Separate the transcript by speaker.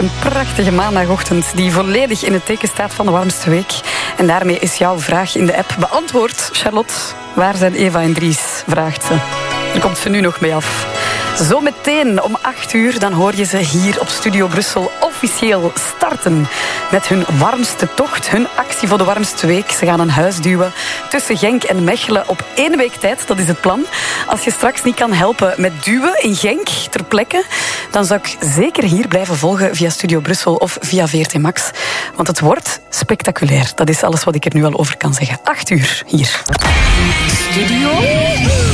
Speaker 1: Een prachtige maandagochtend die volledig in het teken staat van de warmste week. En daarmee is jouw vraag in de app beantwoord. Charlotte, waar zijn Eva en Dries? Vraagt ze. Daar komt ze nu nog mee af. Zometeen om 8:00 dan hoor je ze hier op Studio Brussel officieel starten met hun warmste tocht, hun actie voor de warmste week. Ze gaan een huis duwen tussen Genk en Mechelen op 1 week tijd. Dat is het plan. Als je straks niet kan helpen met duwen in Genk ter plekke, dan zou ik zeker hier blijven volgen via Studio Brussel of via VRT Max. Want het wordt spectaculair. Dat is alles wat ik er nu al over kan zeggen. 8:00 hier.
Speaker 2: Studio